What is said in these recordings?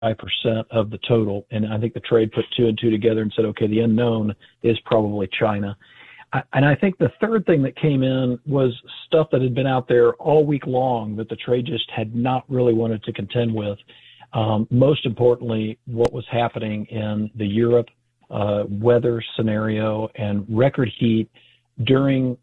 of the total. And I think the trade put two and two together and said, okay, the unknown is probably China. And I think the third thing that came in was stuff that had been out there all week long that the trade just had not really wanted to contend with. Most importantly, what was happening in the Europe weather scenario and record heat during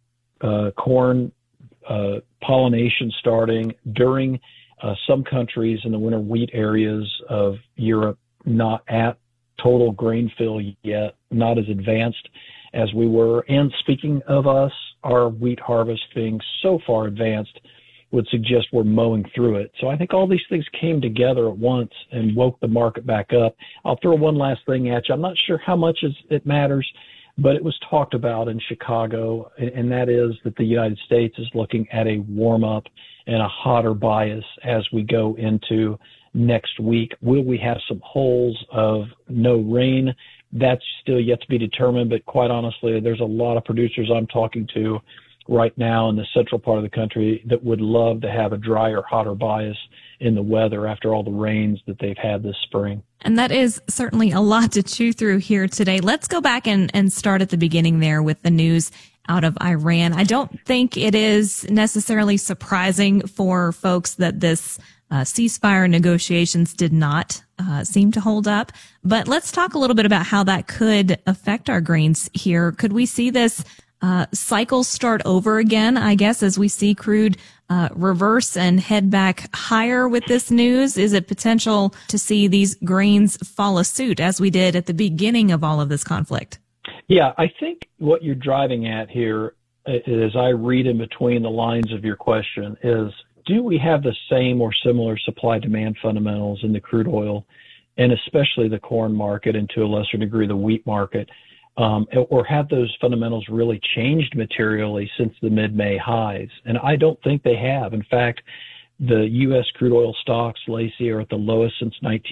corn pollination starting, during some countries in the winter wheat areas of Europe not at total grain fill yet, not as advanced as we were. And speaking of us, our wheat harvest being so far advanced would suggest we're mowing through it. So I think all these things came together at once and woke the market back up. I'll throw one last thing at you. I'm not sure how much it matters, but it was talked about in Chicago, and that is that the United States is looking at a warm-up and a hotter bias as we go into next week. Will we have some holes of no rain? That's still yet to be determined, but quite honestly, there's a lot of producers I'm talking to right now in the central part of the country that would love to have a drier, hotter bias in the weather after all the rains that they've had this spring. And that is certainly a lot to chew through here today. Let's go back and start at the beginning there with the news out of Iran. I don't think it is necessarily surprising for folks that this ceasefire negotiations did not seem to hold up. But let's talk a little bit about how that could affect our grains here. Could we see this cycle start over again, I guess, as we see crude reverse and head back higher with this news? Is it potential to see these grains follow suit as we did at the beginning of all of this conflict? Yeah, I think what you're driving at here, as I read in between the lines of your question, is do we have the same or similar supply-demand fundamentals in the crude oil and especially the corn market and to a lesser degree the wheat market? Or have those fundamentals really changed materially since the mid-May highs? And I don't think they have. In fact, the U.S. crude oil stocks, Lacey, are at the lowest since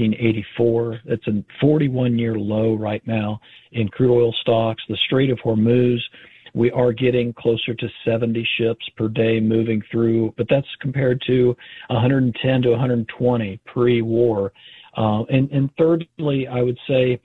1984. It's a 41-year low right now in crude oil stocks. The Strait of Hormuz, we are getting closer to 70 ships per day moving through, but that's compared to 110 to 120 pre-war. And thirdly, I would say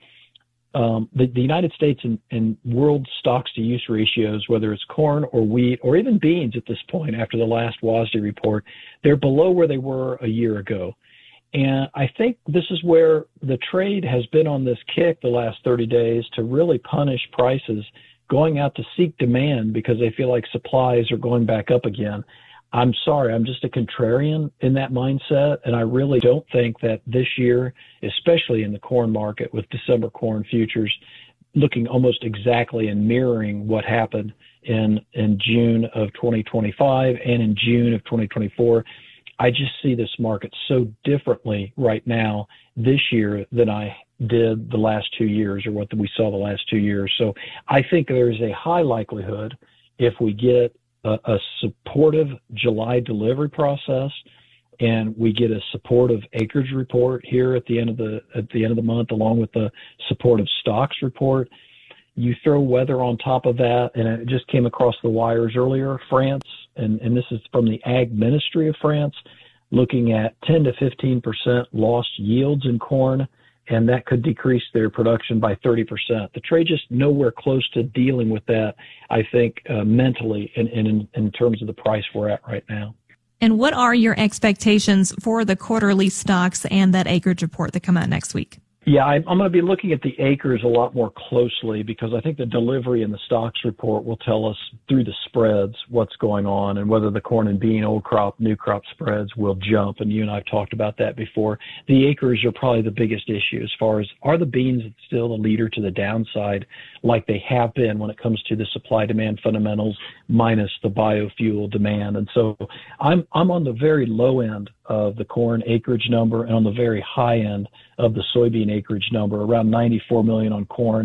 the United States and world stocks-to-use ratios, whether it's corn or wheat or even beans at this point after the last WASDE report, they're below where they were a year ago. And I think this is where the trade has been on this kick the last 30 days to really punish prices going out to seek demand because they feel like supplies are going back up again. I'm sorry, I'm just a contrarian in that mindset, and I really don't think that this year, especially in the corn market with December corn futures looking almost exactly and mirroring what happened in June of 2025 and in June of 2024, I just see this market so differently right now this year than I did the last 2 years or what we saw the last 2 years. So I think there's a high likelihood if we get a supportive July delivery process and we get a supportive acreage report here at the end of the month, along with the supportive stocks report. You throw weather on top of that, and it just came across the wires earlier, France, and this is from the Ag Ministry of France, looking at 10 to 15% lost yields in corn, and that could decrease their production by 30%. The trade just nowhere close to dealing with that, I think, mentally in terms of the price we're at right now. And what are your expectations for the quarterly stocks and that acreage report that come out next week? Yeah, I'm going to be looking at the acres a lot more closely because I think the delivery and the stocks report will tell us through the spreads what's going on and whether the corn and bean old crop, new crop spreads will jump. And you and I have talked about that before. The acres are probably the biggest issue as far as are the beans still the leader to the downside like they have been when it comes to the supply demand fundamentals minus the biofuel demand. And so I'm on the very low end of the corn acreage number and on the very high end of the soybean acreage number, around 94 million on corn,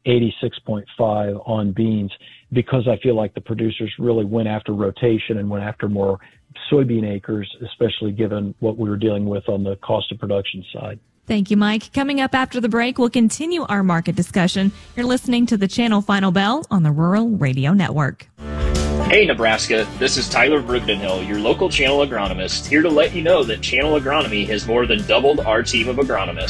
86.5 on beans, because I feel like the producers really went after rotation and went after more soybean acres, especially given what we were dealing with on the cost of production side. Thank you, Mike. Coming up after the break, we'll continue our market discussion. You're listening to the Channel Final Bell on the Rural Radio Network. Hey Nebraska, this is Tyler Brigdenhill, your local channel agronomist, here to let you know that Channel Agronomy has more than doubled our team of agronomists.